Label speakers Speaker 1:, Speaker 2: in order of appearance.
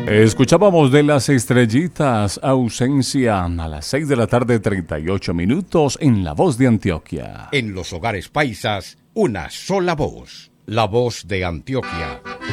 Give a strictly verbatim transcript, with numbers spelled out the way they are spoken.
Speaker 1: Escuchábamos de Las Estrellitas, Ausencia, a las seis de la tarde, treinta y ocho minutos, en La Voz de Antioquia.
Speaker 2: En los hogares paisas, una sola voz, la voz de Antioquia.